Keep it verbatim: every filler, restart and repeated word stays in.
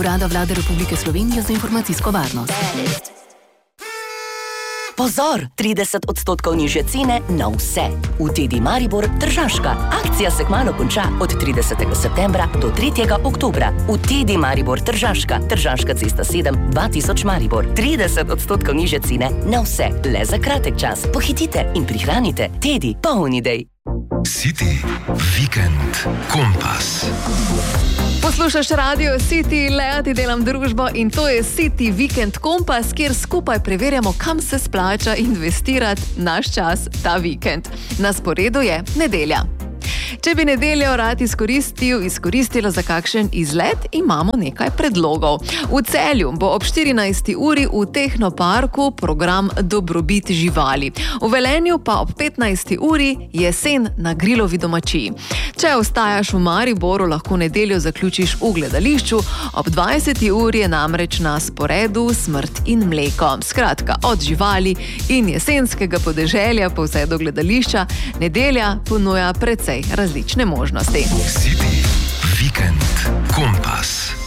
Urada Vlade Republike Slovenije za informacijsko varnost. Pozor, trideset odstotkov nižje cene na vse. V Tedi Maribor Tržaška. Akcija se kmalu konča od tridesetega septembra do tretjega oktobra. V Tedi Maribor Tržaška. Tržaška cesta sedem, dva tisoč Maribor. trideset odstotkov nižje cene na vse. Le za kratek čas. Pohitite in prihranite. Tedi, polni dej. City Weekend Kompas. Poslušaš Radio City, Lea ti delam družbo in to je City Weekend Kompas, kjer skupaj preverjamo, kam se splača investirati naš čas ta vikend. Na sporedu je nedelja. Če bi nedeljo rad izkoristil, izkoristila za kakšen izlet, imamo nekaj predlogov. V Celju bo ob štirinajsti uri v Tehnoparku program Dobrobit živali. V Velenju pa ob petnajsti uri jesen na Grilovi domačiji. Če ostajaš v Mariboru, lahko nedeljo zaključiš v gledališču. Ob dvajseti uri je namreč na sporedu Smrt in mleko. Skratka, od živali in jesenskega podeželja pa vse do gledališča, nedelja ponuja precej različne možnosti. City Weekend Kompas.